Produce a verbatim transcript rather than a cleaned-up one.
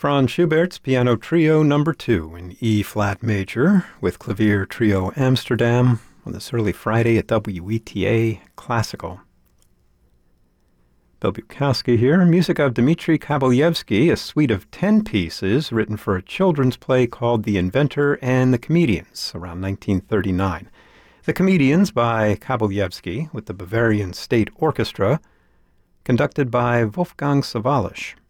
Franz Schubert's Piano Trio Number two in E-flat major with Clavier Trio Amsterdam on this early Friday at W E T A Classical. Bill Bukowski here, music of Dmitri Kabalevsky, a suite of ten pieces written for a children's play called The Inventor and the Comedians, around nineteen thirty-nine. The Comedians by Kabalevsky with the Bavarian State Orchestra, conducted by Wolfgang Sawallisch.